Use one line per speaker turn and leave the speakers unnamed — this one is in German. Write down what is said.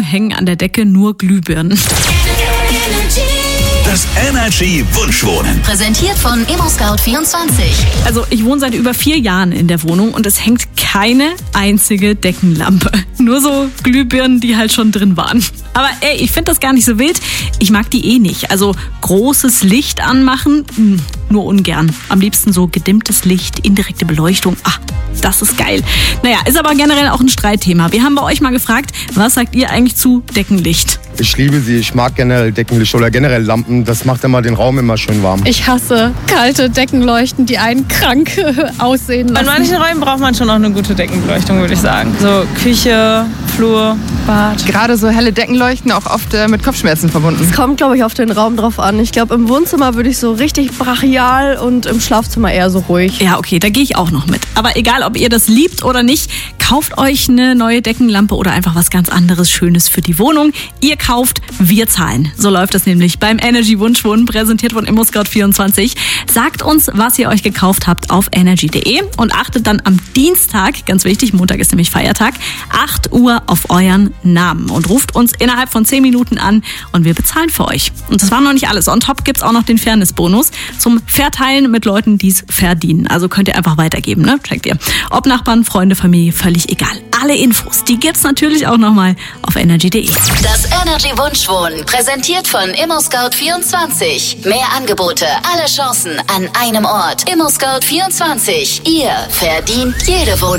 hängen an der Decke nur Glühbirnen.
Das Energy Wunschwohnen.
Präsentiert von ImmoScout24.
Also ich wohne seit über 4 Jahren in der Wohnung und es hängt keine einzige Deckenlampe. Nur so Glühbirnen, die halt schon drin waren. Aber ey, ich finde das gar nicht so wild. Ich mag die nicht. Also großes Licht anmachen, nur ungern. Am liebsten so gedimmtes Licht, indirekte Beleuchtung. Das ist geil. Naja, ist aber generell auch ein Streitthema. Wir haben bei euch mal gefragt, was sagt ihr eigentlich zu Deckenlicht?
Ich liebe sie, ich mag generell Deckenlicht oder generell Lampen. Das macht immer den Raum immer schön warm.
Ich hasse kalte Deckenleuchten, die einen krank aussehen lassen.
In manchen Räumen braucht man schon auch eine gute Deckenbeleuchtung, würde ich sagen. So Küche, Flur, Bad.
Gerade so helle Deckenleuchten auch oft mit Kopfschmerzen verbunden.
Es kommt, glaube ich, auf den Raum drauf an. Ich glaube, im Wohnzimmer würde ich so richtig brachial und im Schlafzimmer eher so ruhig.
Ja, okay, da gehe ich auch noch mit. Aber egal, ob ihr das liebt oder nicht, kauft euch eine neue Deckenlampe oder einfach was ganz anderes Schönes für die Wohnung. Ihr kauft, wir zahlen. So läuft das nämlich beim Energy Wunschwohnen, präsentiert von ImmoScout24. Sagt uns, was ihr euch gekauft habt auf energy.de und achtet dann am Dienstag, ganz wichtig, Montag ist nämlich Feiertag, 8 Uhr auf euren Namen und ruft uns innerhalb von 10 Minuten an und wir bezahlen für euch. Und das war noch nicht alles. On top gibt's auch noch den Fairness-Bonus zum Verteilen mit Leuten, die es verdienen. Also könnt ihr einfach weitergeben, ne? Checkt ihr. Ob Nachbarn, Freunde, Familie, völlig egal. Alle Infos, die gibt's natürlich auch nochmal auf energy.de.
Das Energy Wunschwohnen, präsentiert von ImmoScout24. Mehr Angebote, alle Chancen an einem Ort. ImmoScout24. Ihr verdient jede Wohnung.